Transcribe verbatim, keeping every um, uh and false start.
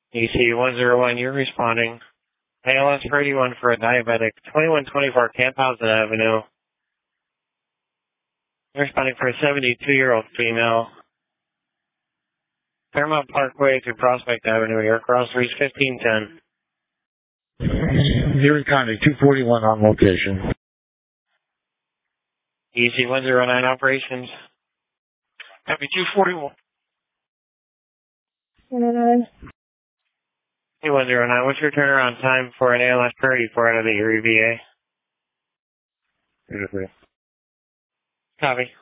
E C one zero one, you're responding. A L S thirty-one for a diabetic, twenty-one twenty-four Camp Houston Avenue. You're responding for a seventy-two-year-old female. Fairmount Parkway to Prospect Avenue, your cross reach fifteen ten. Erie County, two forty-one on location. E C one zero nine operations. Happy two forty-one. E one zero nine, what's your turnaround time for an A L S thirty-four out of the Erie V A? Beautiful. Copy.